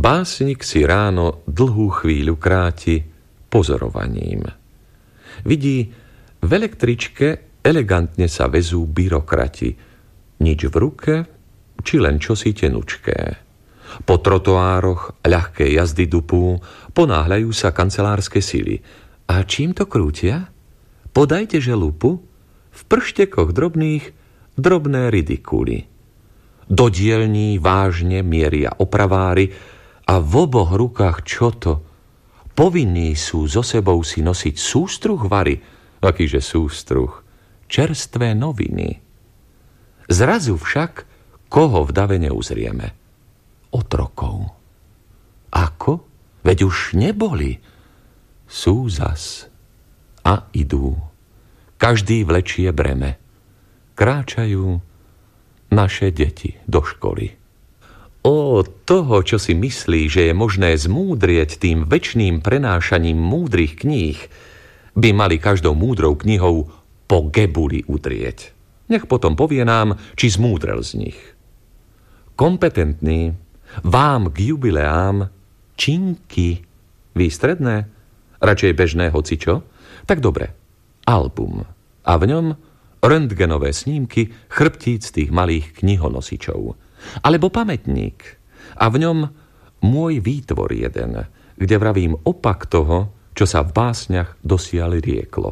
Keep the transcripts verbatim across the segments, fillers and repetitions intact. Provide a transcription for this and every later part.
Básnik si ráno dlhú chvíľu kráti pozorovaním. Vidí, v električke elegantne sa vezú byrokrati. Nič v ruke, či len čosi tenučké. Po trotoároch ľahké jazdy dupú, ponáhľajú sa kancelárske sily. A čím to krútia? Podajte želupu, v prštekoch drobných drobné ridikuly. Do dielní vážne mieria opravári a v oboch rukách čo to? Povinní sú so sebou si nosiť sústruh vary. Akýže sústruh? Čerstvé noviny. Zrazu však koho v dave neuzrieme? Otrokov. Ako? Veď už neboli. Sú zas. A idú. Každý vlečie breme. Kráčajú naše deti do školy. O toho, čo si myslí, že je možné zmúdrieť tým večným prenášaním múdrych kníh, by mali každou múdrou knihou po gebuli udrieť. Nech potom povie nám, či zmúdrel z nich. Kompetentný, vám k jubileám činky výstredné, radšej bežné hocičo, tak dobre, album a v ňom röntgenové snímky chrbtíc tých malých knihonosičov. Alebo pamätník a v ňom môj výtvor jeden, kde vravím opak toho, čo sa v básniach dosiaľ rieklo.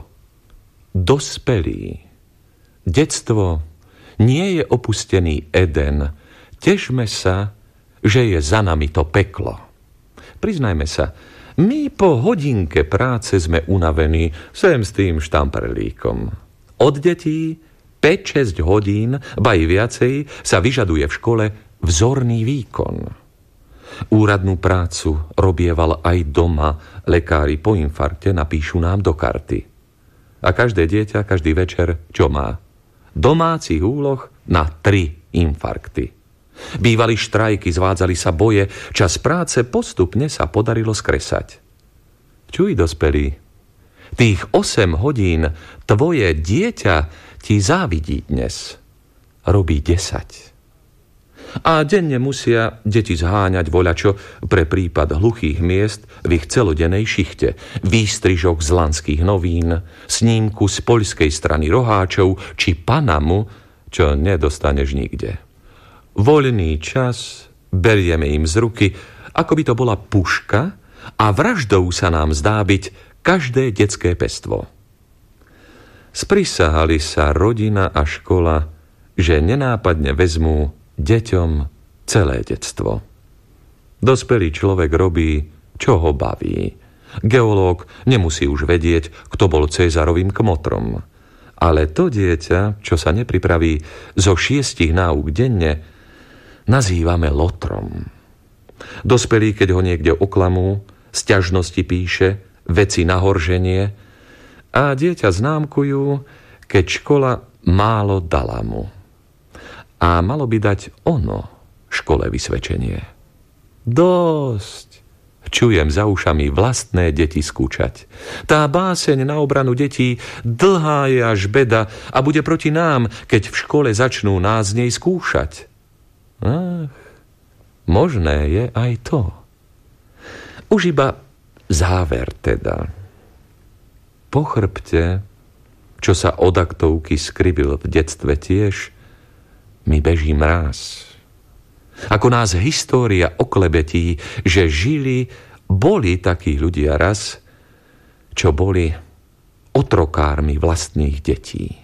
Dospelý. Detstvo nie je opustený Eden. Težme sa, že je za nami to peklo. Priznajme sa, my po hodinke práce sme unavení sem s tým štamperlíkom. Od detí päť šesť hodín, ba i viacej, sa vyžaduje v škole vzorný výkon. Úradnú prácu robieval aj doma, lekári po infarkte napíšu nám do karty. A každé dieťa, každý večer, čo má? Domácich úloh na tri infarkty. Bývali štrajky, zvádzali sa boje, čas práce postupne sa podarilo skresať. Čuj, dospelí, tých osem hodín tvoje dieťa ti závidí dnes. Robí desať. A denne musia deti zháňať voľačo pre prípad hluchých miest v ich celodennej šichte. Výstrižok z lanských novín, snímku z poľskej strany roháčov či Panamu, čo nedostaneš nikde. Voľný čas berieme im z ruky, ako by to bola puška, a vraždou sa nám zdá byť každé detské pestvo. Sprisahali sa rodina a škola, že nenápadne vezmú deťom celé detstvo. Dospelý človek robí, čo ho baví. Geológ nemusí už vedieť, kto bol Cézarovým kmotrom. Ale to dieťa, čo sa nepripraví zo šiestich náuk denne, nazývame lotrom. Dospelý, keď ho niekde oklamú, sťažnosti píše, veci na horženie a dieťa známkujú, keď škola málo dala mu. A malo by dať ono škole vysvedčenie. Dosť. Čujem za ušami vlastné deti skúčať. Tá báseň na obranu detí dlhá je až beda a bude proti nám, keď v škole začnú nás z nej skúšať. Ach, možné je aj to. Už iba záver teda. Po chrbte, čo sa od aktovky skribil v detstve tiež, mi beží mráz. Ako nás história oklebetí, že žili, boli takí ľudia raz, čo boli otrokármi vlastných detí.